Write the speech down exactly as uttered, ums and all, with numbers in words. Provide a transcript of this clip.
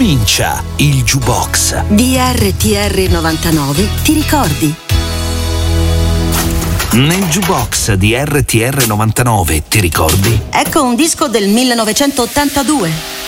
Comincia il Jukebox di R T R novantanove, ti ricordi? Nel Jukebox di R T R novantanove, ti ricordi? Ecco un disco del millenovecentottantadue.